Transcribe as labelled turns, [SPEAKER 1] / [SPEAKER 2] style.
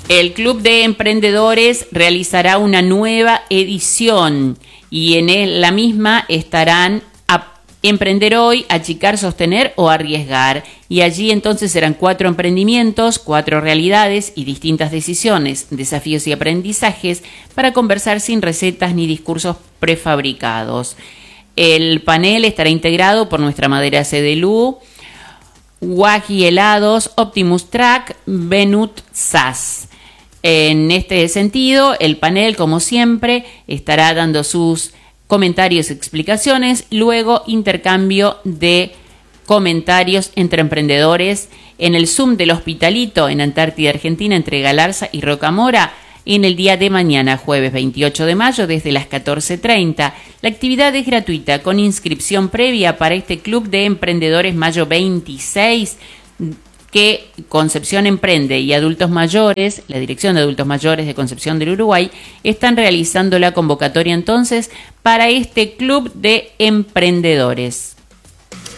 [SPEAKER 1] El Club de Emprendedores realizará una nueva edición y en la misma estarán Emprender Hoy, Achicar, Sostener o Arriesgar. Y allí entonces serán 4 emprendimientos, 4 realidades y distintas decisiones, desafíos y aprendizajes para conversar sin recetas ni discursos prefabricados. El panel estará integrado por Nuestra Madera CDLU, Wagi Helados, Optimus Track, Benut SAS. En este sentido, el panel, como siempre, estará dando sus comentarios y explicaciones, luego intercambio de comentarios entre emprendedores en el Zoom del Hospitalito en Antártida, Argentina, entre Galarza y Rocamora, en el día de mañana, jueves 28 de mayo, desde las 14:30. La actividad es gratuita, con inscripción previa para este Club de Emprendedores Mayo 26, que Concepción Emprende y Adultos Mayores, la Dirección de Adultos Mayores de Concepción del Uruguay, están realizando la convocatoria entonces para este Club de Emprendedores.